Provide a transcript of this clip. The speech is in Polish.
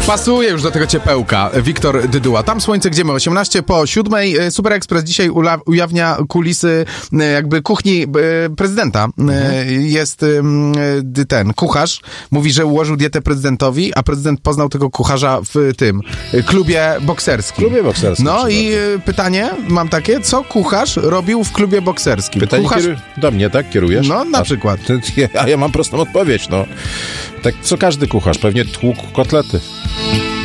Pasuje już do tego ciepełka. Wiktor Dyduła. Tam słońce, gdzie my? 18 po 7. Super Express dzisiaj ujawnia kulisy jakby kuchni prezydenta. Jest ten kucharz. Mówi, że ułożył dietę prezydentowi, a prezydent poznał tego kucharza w tym klubie bokserskim. No i pytanie mam takie, co kucharz robił w klubie bokserskim? Pytanie kucharz... do mnie, tak? Kierujesz? No, na przykład. A ja mam prostą odpowiedź, no. Tak, co każdy kucharz, pewnie tłukł kotlety.